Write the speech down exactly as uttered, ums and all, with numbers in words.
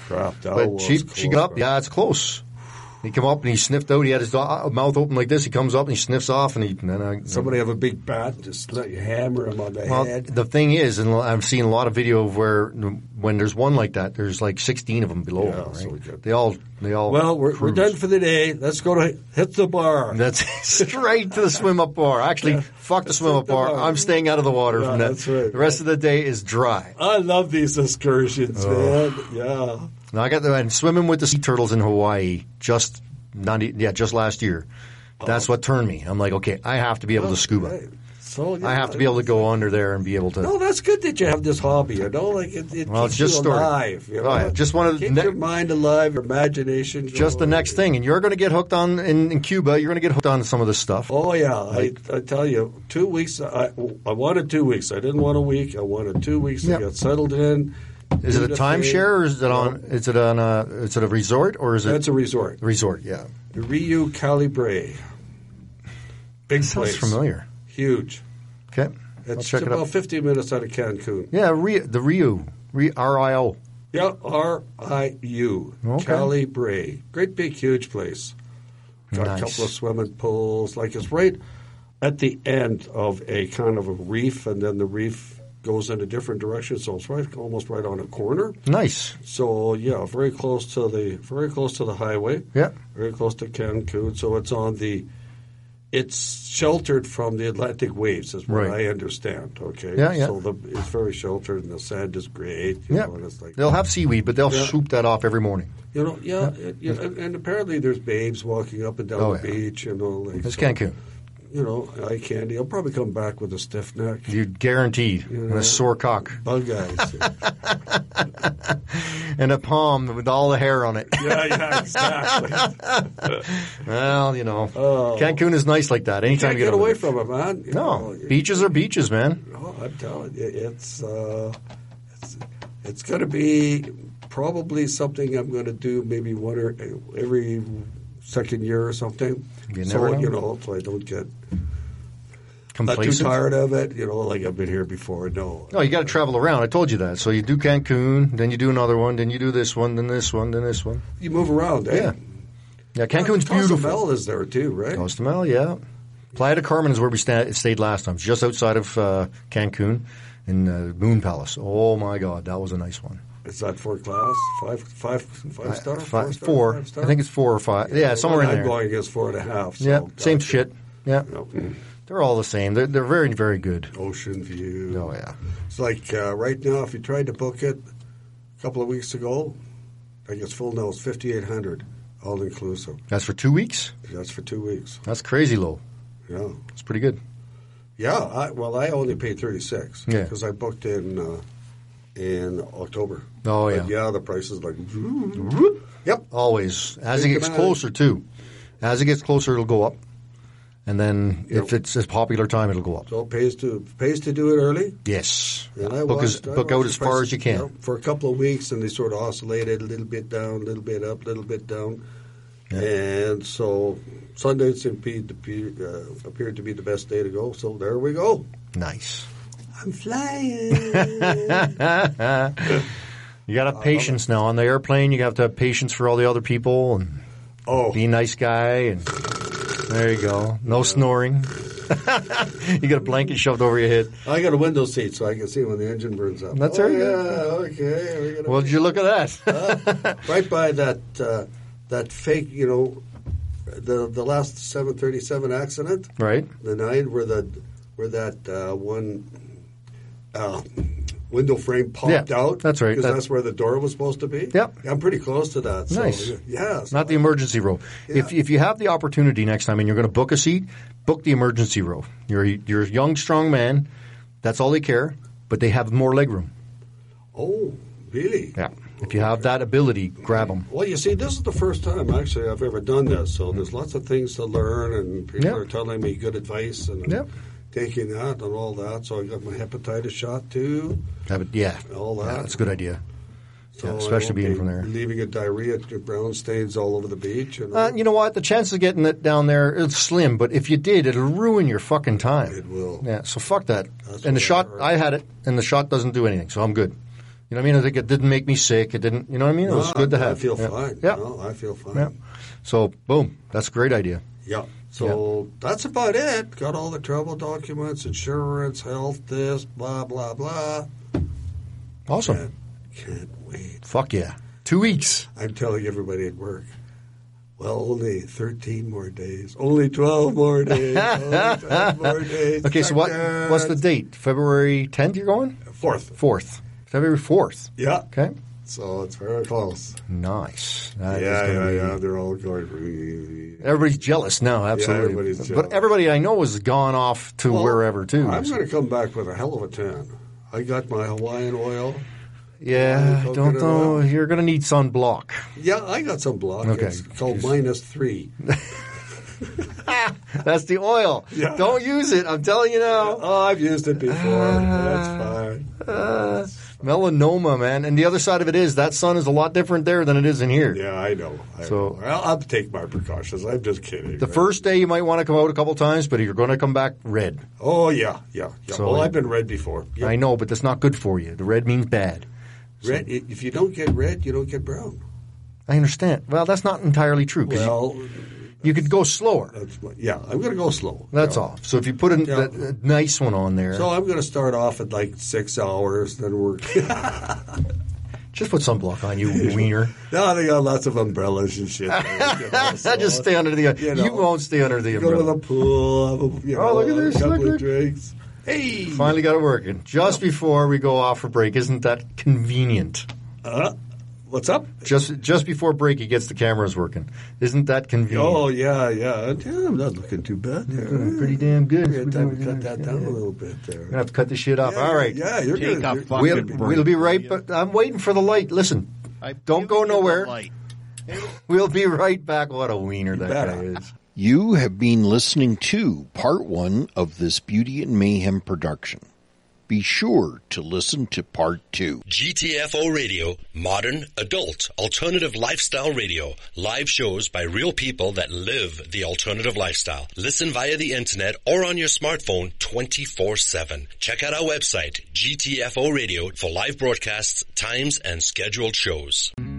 crap. That But was she close, she got up. right? Yeah, it's close. He come up and he sniffed out. He had his do- mouth open like this. He comes up and he sniffs off, and he. And then I, Somebody have a big bat and just let you hammer him on the well, head. the thing is, and I've seen a lot of video of where when there's one like that, there's like sixteen of them below. Yeah, him, right? so we get- They all they all. Well, we're, we're cruise. done for the day. Let's go to hit the bar. That's straight to the swim up bar. Actually, fuck the swim up the bar. bar. I'm staying out of the water Yeah, from that. that's right. The rest of the day is dry. I love these excursions, Oh. man. Yeah. Now I got the and swimming with the sea turtles in Hawaii just not e- yeah just last year. That's what turned me. I'm like, okay, I have to be able to scuba. Right. So, yeah, I have to be able to go under there and be able to. No, that's good that you have this hobby. You know, like it, it Well, keeps it's just you started. alive. You know? Oh, yeah. Just one of the keeps ne- your mind alive, your imagination. Just the going. next thing, and you're going to get hooked on in, in Cuba. You're going to get hooked on some of this stuff. Oh yeah, Like- I, I tell you, two weeks. I, I wanted two weeks. I didn't want a week. I wanted two weeks Yep. to get settled in. Is it do a the thing. timeshare or is it on? Is it on a? Is it a resort or is it That's a resort. resort? Yeah, The Rio Calibre. Big sounds place. familiar. Huge. Okay, I'll It's check it about out. fifteen minutes out of Cancun. Yeah, Rio, the Rio, Rio R I O. Yeah, R I U. Okay. Calibre. Great big huge place. Got Nice. a couple of swimming pools. Like it's right at the end of a kind of a reef, and then the reef goes in a different direction, so it's right almost right on a corner. Nice. So yeah, very close to the very close to the highway. Yeah. Very close to Cancun. So it's on the it's sheltered from the Atlantic waves, is what Right. I understand. Okay. Yeah, yeah. So the, it's very sheltered, and the sand is great. You Yeah. know, and it's like They'll have seaweed, but they'll Yeah. swoop that off every morning. you know, yeah, it- you know, and, and apparently there's babes walking up and down Oh, the yeah. beach. You know, like It's so, Cancun. You know, eye candy. I'll probably come back with a stiff neck. You're guaranteed. You And know. a sore cock. Bug eyes. And a palm with all the hair on it. yeah, yeah, exactly. Well, you know. Oh. Cancun is nice like that. Anytime Can't you get over away there. from it, man. You No. know, Beaches are beaches, man. Oh, I'm telling you, it's uh, it's, it's going to be probably something I'm going to do maybe one or every second year or something. You so never know. you know, so I don't get not too Complacent. tired of it. You know, like I've been here before. No, No, you got to travel around. I told you that. So you do Cancun, then you do another one, then you do this one, then this one, then this one. you move around. Eh? Yeah. Yeah, Cancun's Cozumel beautiful. is there too, right? Cozumel, yeah. Playa del Carmen is where we sta- stayed last time, just outside of uh, Cancun in uh, Moon Palace. Oh, my God, that was a nice one. Is that four class? Five, five, five star? Fi- four, star, four. five star? I think it's four or five. Yeah, the somewhere one in I'm there. going is four and a half. So Yeah, same gotcha. shit. Yeah, Yep. they're all the same. They're, they're very, very good. Ocean view. Oh, yeah. It's like uh, right now, if you tried to book it a couple of weeks ago, I think it's full now. It's fifty-eight hundred, all inclusive. That's for two weeks? That's for two weeks. That's crazy low. Yeah, It's pretty good. yeah. I, well, I only paid thirty-six Yeah. because I booked in uh, in October. Oh, yeah. But yeah, the price is like. Yep. Always. As it Think gets about it. closer, too. As it gets closer, it'll go up. And then if Yep. it's a popular time, it'll go up. So it pays to pays to do it early. Yes. And I book as, watched- I book out watched as the far prices, as you can. know, for a couple of weeks, and they sort of oscillated a little bit down, a little bit up, a little bit down. Yeah. And so Sundays appeared to, be, uh, appeared to be the best day to go. So there we go. Nice. I'm flying. You got to have patience now. On the airplane, you have to have patience for all the other people and oh, be a nice guy. And there you go. No snoring. You got a blanket shoved over your head. I got a window seat so I can see when the engine burns up. That's oh, very yeah, good. okay. We got a- Well, did you look at that? Uh, right by that uh, that fake, you know, the the last seven thirty-seven accident. Right. The nine where the where that uh, one uh, window frame popped Yeah, out. that's right. Because That- that's where the door was supposed to be. Yep. I'm pretty close to that. So, Nice. Yeah. so Not the emergency row. If Yeah. if you have the opportunity next time and you're going to book a seat, book the emergency row. You're a, you're a young, strong man. That's all they care. But they have more legroom. Oh, really? Yeah. If you have that ability, grab them. Well, you see, this is the first time actually I've ever done this. So there's lots of things to learn, and people Yep. are telling me good advice, and I'm Yep. taking that and all that. So I got my hepatitis shot too. Have it, yeah. All that. Yeah, that's a good idea. So Yeah, I especially won't being be from there. leaving a diarrhea, brown stains all over the beach. And Uh, you know what? The chance of getting it down there is slim, but if you did, it'll ruin your fucking time. It will. Yeah, so fuck that. That's and the what I shot, heard. I had it, and the shot doesn't do anything, so I'm good. You know what I mean? I think it didn't make me sick. It didn't, you know what I mean? It was No, good to I have. feel yeah. fine. Yeah. No, I feel fine. Yeah. So, boom. That's a great idea. Yeah. So that's about it. Got all the travel documents, insurance, health, this, blah, blah, blah. Awesome. Can't, can't wait. Fuck yeah. Two weeks. I'm telling everybody at work, well, only thirteen more days. Only twelve more days. Only twelve more days. Okay, so what? Second. What's the date? February tenth you're going? Fourth. fourth. February fourth. Yeah. Okay. So it's very close. Nice. That is yeah, gonna yeah, be- yeah. They're all going. Everybody's jealous now, absolutely. everybody's But jealous. everybody I know has gone off to Well, wherever, too. I'm going to come back with a hell of a tan. I got my Hawaiian oil. yeah, Coconut don't know. oil. You're going to need sunblock. Yeah, I got some block. Okay. It's called minus three. That's the oil. Yeah. Don't use it. I'm telling you now. Oh, I've used it before. That's fine. Uh, melanoma, man. And the other side of it is that sun is a lot different there than it is in here. Yeah, I know. I So- know. I'll, I'll take my precautions. I'm just kidding. The right? first day you might want to come out a couple times, but you're going to come back red. Oh, yeah, yeah, yeah. So- well, I've been red before. Yep. I know, but that's not good for you. The red means bad. Red. If you don't get red, you don't get brown. I understand. Well, that's not entirely true. 'Cause Well, you, you could go slower. that's my, yeah. I'm going to go slow. That's Yeah. all. So if you put a, Yeah. a, a nice one on there, So I'm going to start off at like six hours, then work. just put sunblock on you, wiener. No, they got lots of umbrellas and shit. there, you know, so Just stay under the. you You, know, won't stay under the Go to umbrella. the pool. Have a, you know, Oh, look at this, A couple look, of look. drinks. Hey. Finally got it working just before we go off for break. Isn't that convenient? Uh, what's up? Just just before break, he gets the cameras working. Isn't that convenient? Oh, yeah, yeah. Yeah, I'm not looking too bad there. Doing pretty damn good. We're gonna have to cut that down a little bit there. We're gonna have to cut this shit off. Yeah, All right. Yeah, you're Take gonna, a you're- fucking We'll, break. we'll be right, but I'm waiting for the light. Listen, I don't go give you the nowhere. light. We'll be right back. What a wiener that better. guy is. You have been listening to part one of this Beauty and Mayhem production. Be sure to listen to part two. G T F O Radio, modern, adult, alternative lifestyle radio. Live shows by real people that live the alternative lifestyle. Listen via the internet or on your smartphone twenty-four seven. Check out our website, G T F O Radio, for live broadcasts, times, and scheduled shows.